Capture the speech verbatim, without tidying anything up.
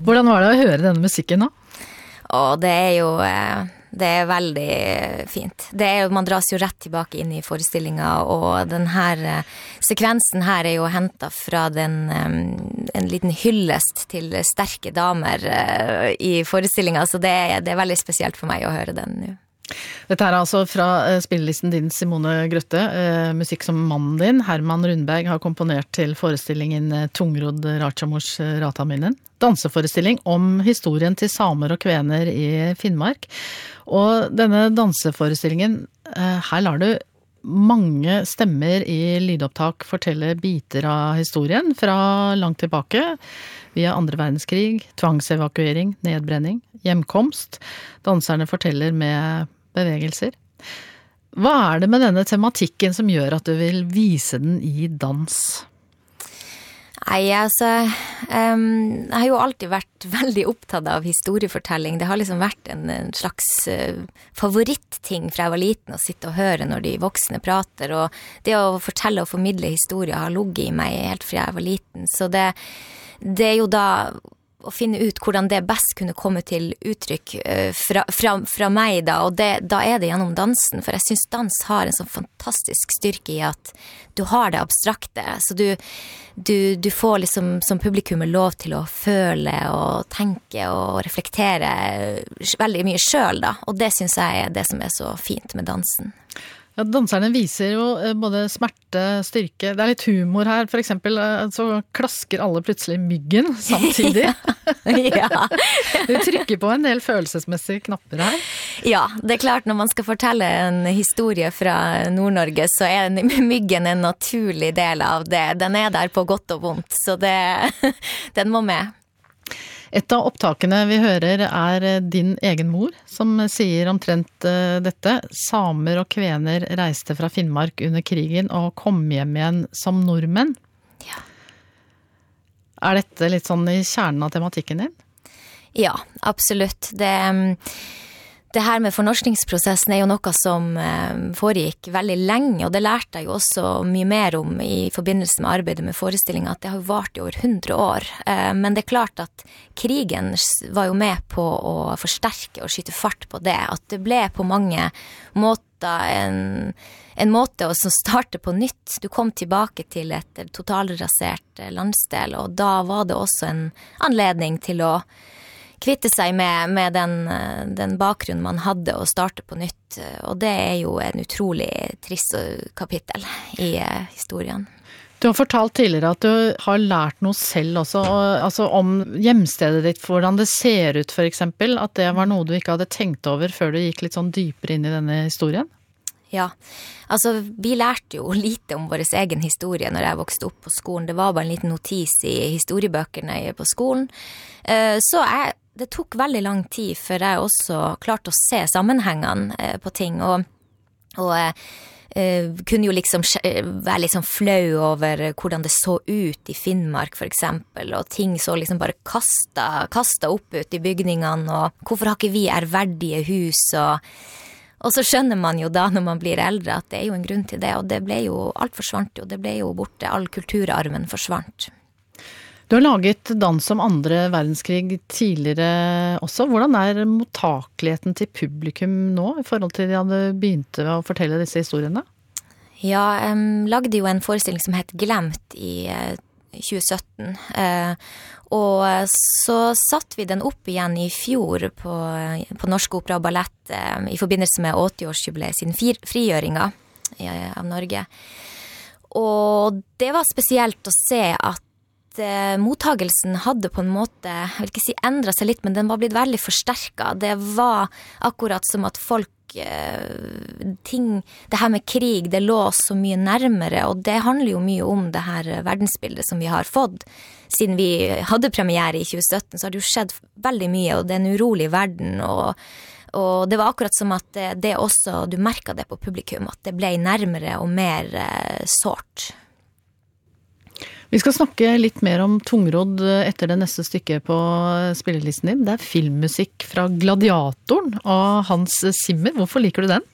Hvordan var det å høre denne musikken da? Og det er jo det er veldig fint. Det er jo, man dras jo rett tilbake inn i forestillingen, og den her sekvensen her er jo hentet fra den, en liten hyllest til sterke damer i forestillingen, så det er, det er veldig spesielt for meg å høre den nå. Dette er altså fra spillelisten din, Simone Grøtte, musikk som mannen din, Herman Rundberg, har komponert til forestillingen Tungrodd Ratchamors Rataminnen. Danseforestilling om historien til samer og kvener i Finnmark. Og denne danseforestillingen, her lar du mange stemmer i lydopptak fortelle biter av historien fra langt tilbake, via andre verdenskrig, tvangsevakuering, nedbrenning, hjemkomst. Danserne forteller med bevegelser. Hva er det med denne tematikken som gjør at du vil vise den i dans? Nei, altså, um, jeg har jo alltid vært veldig opptatt av historiefortelling. Det har liksom vært en, en slags uh, favoritting fra jeg var liten å sitte og høre når de voksne prater, og det å fortelle og formidle historier har ligget i meg helt fra jeg var liten. Så det, det er jo da å finne ut hvordan det best kunne komme til uttrykk uh, fra, fra, fra meg da, og det, da er det gjennom dansen, for jeg synes dans har en sånn fantastisk styrke i at du har det abstrakte, så du, du, du får liksom som publikummer lov til å føle og tenke og reflektere veldig mye selv da, og det synes jeg er det som er så fint med dansen. Ja, danserne viser jo både smerte, styrke, det er litt humor her, for eksempel så klasker alle plutselig myggen samtidig. Ja. Du trykker på en del følelsesmessige knapper her. Ja, det er klart når man skal fortelle en historie fra Nord-Norge, så er myggen en naturlig del av det. Den er der på godt og vondt, så det, den må med. Et av opptakene vi hører er din egen mor, som sier omtrent dette. Samer og kvener reiste fra Finnmark under krigen og kom hjem igjen som nordmenn. Ja. Er dette litt sånn i kjernen av tematikken din? Ja, absolutt. Det, det her med fornorskningsprosessen er jo noe som foregikk veldig lenge, og det lærte jeg jo også mye mer om i forbindelse med arbeidet med forestillingen, at det har jo vart i over hundre år. Men det er klart at krigen var jo med på å forsterke og skyte fart på det, at det ble på mange måter en, en måte å starte på nytt. Du kom tilbake til et totalrasert landsdel, og da var det også en anledning til å kvitte seg med, med den, den bakgrunnen man hadde og starte på nytt, og det er jo en utrolig trist kapittel i uh, historien. Du har fortalt tidligere at du har lært noe selv også, altså om hjemstedet ditt, hvordan det ser ut for eksempel, at det var noe du ikke hadde tenkt over før du gikk litt sånn dypere inn i denne historien? Ja, altså vi lærte jo lite om vår egen historie når jeg vokste opp på skolen. Det var bare en liten notis i historiebøkene på skolen. Så jeg, det tok veldig lang tid før jeg også klarte å se sammenhengene på ting, og, og eh, kunne jo liksom være litt sånn flau over hvordan det så ut i Finnmark for eksempel, og ting så liksom bare kastet, kastet opp ut i bygningene, og hvorfor har ikke vi ærverdige hus, og Og så skjønner man jo da når man blir eldre at det er jo en grunn til det, og det ble jo, alt forsvant jo, det ble jo borte, all kulturarven forsvant. Du har laget dans om andre verdenskrig tidligere også. Hvordan er mottakeligheten til publikum nå i forhold til da du begynte å fortelle disse historiene? Ja, jeg lagde jo en forestilling som het Glemt i tjue sytten, og så satt vi den opp igjen i fjor på, på Norsk Opera og Ballett i forbindelse med åtti-årsjubileet sin frigjøringa av Norge. Og det var spesielt å se at eh, mottagelsen hadde på en måte, jeg vil ikke si endret seg litt, men den var blitt veldig forsterket. Det var akkurat som at folk ting, det her med krig, det lå så mye nærmere, og det handler jo mye om det her verdensbildet som vi har fått. Siden vi hadde premiere i tjue sytten, så har det jo skjedd veldig mye, og det er en urolig verden, og, og det var akkurat som at det, det også, du merket det på publikum, at det ble nærmere og mer eh, sårt. Vi skal snakke litt mer om Tungrodd etter det neste stykket på spillelisten din. Det er filmmusikk fra Gladiatoren av Hans Zimmer. Hvorfor liker du den?